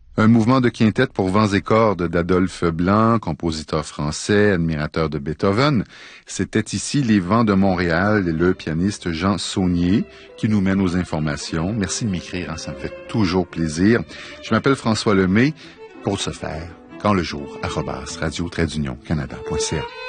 Un mouvement de quintette pour vents et cordes d'Adolphe Blanc, compositeur français, admirateur de Beethoven. C'était ici Les Vents de Montréal et le pianiste Jean Saunier qui nous mène aux informations. Merci de m'écrire, ça me fait toujours plaisir. Je m'appelle François Lemay. Pour ce faire, quand le jour, @radio-canada.ca.